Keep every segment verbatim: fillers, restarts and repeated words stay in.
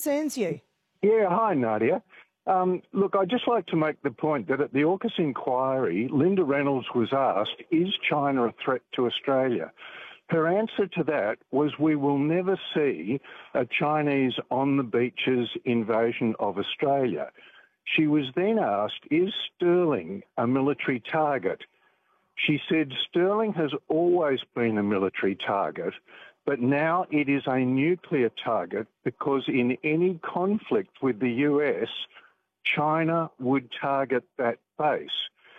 concerns you? Yeah, hi, Nadia. Um, look, I'd just like to make the point that at the AUKUS inquiry, Linda Reynolds was asked, is China a threat to Australia? Her answer to that was, we will never see a Chinese on-the-beaches invasion of Australia. She was then asked, is Sterling a military target? She said Sterling has always been a military target, but now it is a nuclear target because in any conflict with the U S, China would target that base.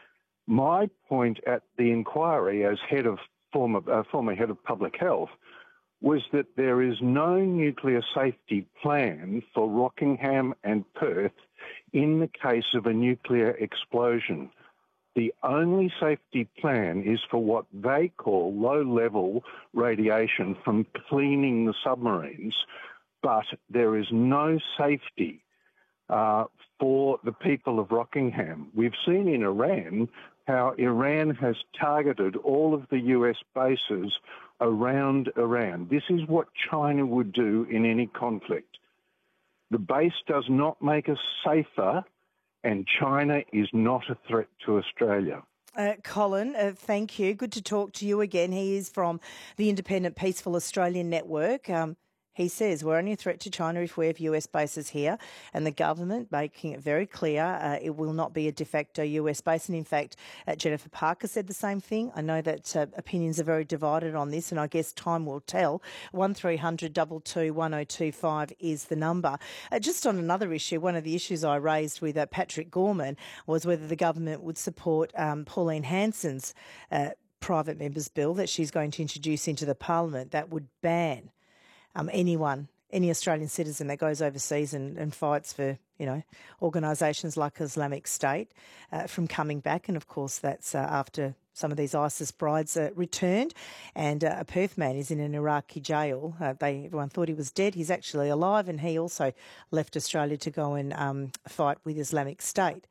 My point at the inquiry as head of former, uh, former head of public health was that there is no nuclear safety plan for Rockingham and Perth in the case of a nuclear explosion. The only safety plan is for what they call low-level radiation from cleaning the submarines, but there is no safety uh, for the people of Rockingham. We've seen in Iran how Iran has targeted all of the U S bases around Iran. This is what China would do in any conflict. The base does not make us safer, and China is not a threat to Australia. Uh, Colin, uh, thank you. Good to talk to you again. He is from the Independent Peaceful Australian Network. Um, he says we're only a threat to China if we have U S bases here, and the government making it very clear uh, it will not be a de facto U S base. And in fact, uh, Jennifer Parker said the same thing. I know that uh, opinions are very divided on this, and I guess time will tell. one three hundred two two one oh two five is the number. Uh, just on another issue, one of the issues I raised with uh, Patrick Gorman was whether the government would support um, Pauline Hanson's uh, private member's bill that she's going to introduce into the parliament that would ban Um, anyone, any Australian citizen that goes overseas and, and fights for, you know, organisations like Islamic State uh, from coming back. And, of course, that's uh, after some of these ISIS brides uh, returned. And uh, a Perth man is in an Iraqi jail. Uh, they Everyone thought he was dead. He's actually alive, and he also left Australia to go and um, fight with Islamic State.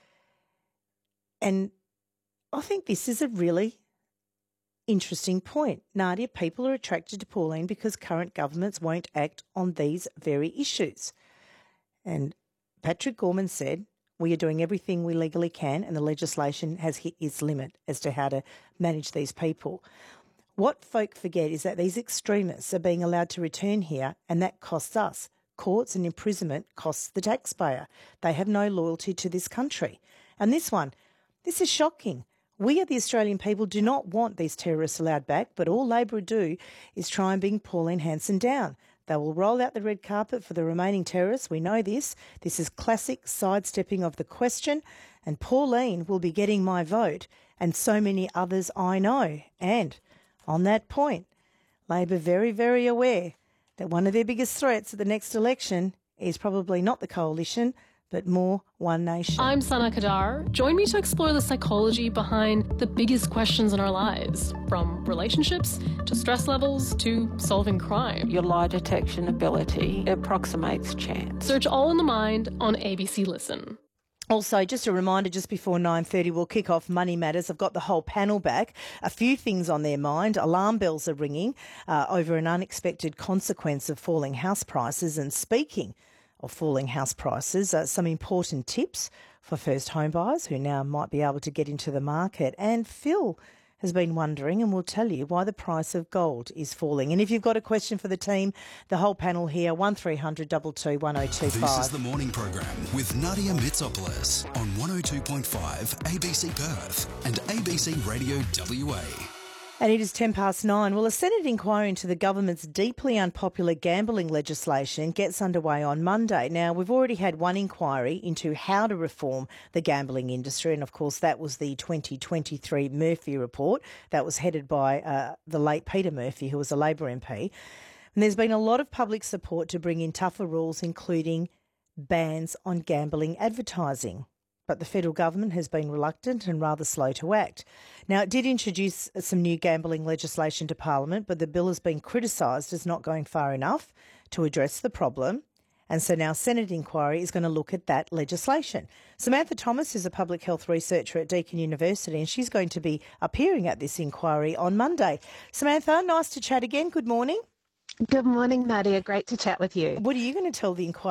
And I think this is a really interesting point. Nadia, people are attracted to Pauline because current governments won't act on these very issues. And Patrick Gorman said, we are doing everything we legally can, and the legislation has hit its limit as to how to manage these people. What folk forget is that these extremists are being allowed to return here, and that costs us. Courts and imprisonment costs the taxpayer. They have no loyalty to this country. And this one, this is shocking. We, the Australian people, do not want these terrorists allowed back, but all Labor will do is try and bring Pauline Hanson down. They will roll out the red carpet for the remaining terrorists. We know this. This is classic sidestepping of the question, and Pauline will be getting my vote, and so many others I know. And on that point, Labor very, very aware that one of their biggest threats at the next election is probably not the coalition, but more One Nation. I'm Sana Kadar. Join me to explore the psychology behind the biggest questions in our lives, from relationships to stress levels to solving crime. Your lie detection ability approximates chance. Search All in the Mind on A B C Listen. Also, just a reminder, just before nine thirty, we'll kick off Money Matters. I've got the whole panel back. A few things on their mind. Alarm bells are ringing uh, over an unexpected consequence of falling house prices. And speaking of falling house prices, uh, some important tips for first home buyers who now might be able to get into the market. And Phil has been wondering, and we'll tell you why the price of gold is falling. And if you've got a question for the team, the whole panel here, one three hundred two two one oh two five. This is the morning program with Nadia Mitsopoulos on one oh two point five A B C Perth and A B C Radio W A. And it is ten past nine. Well, a Senate inquiry into the government's deeply unpopular gambling legislation gets underway on Monday. Now, we've already had one inquiry into how to reform the gambling industry, and of course that was the twenty twenty-three Murphy report that was headed by uh, the late Peter Murphy, who was a Labor M P. And there's been a lot of public support to bring in tougher rules, including bans on gambling advertising. But the federal government has been reluctant and rather slow to act. Now, it did introduce some new gambling legislation to Parliament, but the bill has been criticised as not going far enough to address the problem. And so now Senate inquiry is going to look at that legislation. Samantha Thomas is a public health researcher at Deakin University, and she's going to be appearing at this inquiry on Monday. Samantha, nice to chat again. Good morning. Good morning, Nadia. Great to chat with you. What are you going to tell the inquiry